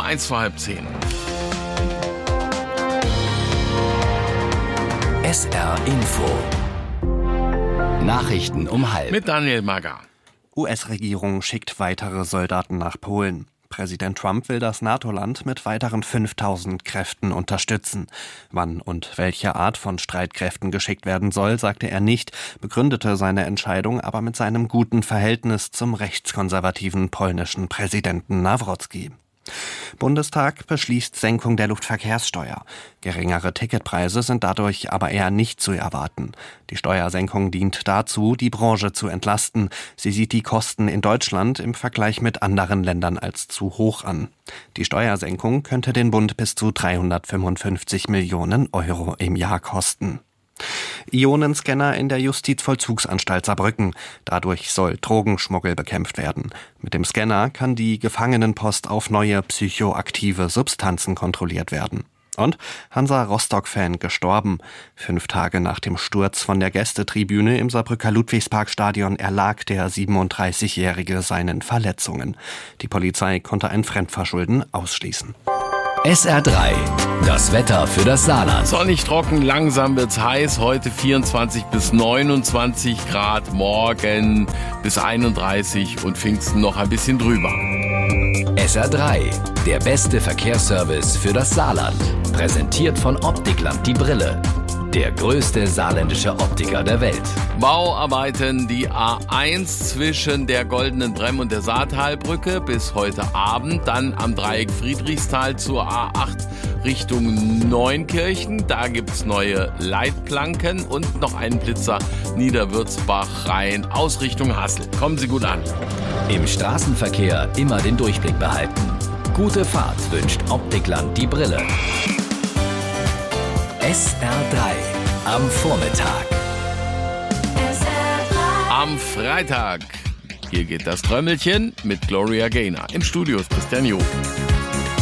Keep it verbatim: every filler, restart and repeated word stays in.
eins vor halb zehn. S R Info. Nachrichten um halb. Mit Daniel Mager. U S-Regierung schickt weitere Soldaten nach Polen. Präsident Trump will das NATO-Land mit weiteren fünftausend Kräften unterstützen. Wann und welche Art von Streitkräften geschickt werden soll, sagte er nicht, begründete seine Entscheidung aber mit seinem guten Verhältnis zum rechtskonservativen polnischen Präsidenten Nawrocki. Bundestag beschließt Senkung der Luftverkehrssteuer. Geringere Ticketpreise sind dadurch aber eher nicht zu erwarten. Die Steuersenkung dient dazu, die Branche zu entlasten. Sie sieht die Kosten in Deutschland im Vergleich mit anderen Ländern als zu hoch an. Die Steuersenkung könnte den Bund bis zu dreihundertfünfundfünfzig Millionen Euro im Jahr kosten. Ionenscanner in der Justizvollzugsanstalt Saarbrücken. Dadurch soll Drogenschmuggel bekämpft werden. Mit dem Scanner kann die Gefangenenpost auf neue psychoaktive Substanzen kontrolliert werden. Und Hansa Rostock-Fan gestorben. Fünf Tage nach dem Sturz von der Gästetribüne im Saarbrücker Ludwigsparkstadion erlag der siebenunddreißigjährige seinen Verletzungen. Die Polizei konnte ein Fremdverschulden ausschließen. S R drei. Das Wetter für das Saarland. Sonnig trocken, langsam wird's heiß. Heute vierundzwanzig bis neunundzwanzig Grad, morgen bis einunddreißig und Pfingsten noch ein bisschen drüber. S R drei. Der beste Verkehrsservice für das Saarland. Präsentiert von Optikland die Brille. Der größte saarländische Optiker der Welt. Bauarbeiten die A eins zwischen der Goldenen Bremm und der Saartalbrücke bis heute Abend. Dann am Dreieck Friedrichsthal zur A acht Richtung Neunkirchen. Da gibt's neue Leitplanken und noch einen Blitzer Niederwürzbach rein aus Richtung Hassel. Kommen Sie gut an. Im Straßenverkehr immer den Durchblick behalten. Gute Fahrt wünscht Optikland die Brille. S R drei am Vormittag. Am Freitag. Hier geht das Trömmelchen mit Gloria Gaynor. Im Studio ist Christian Joh.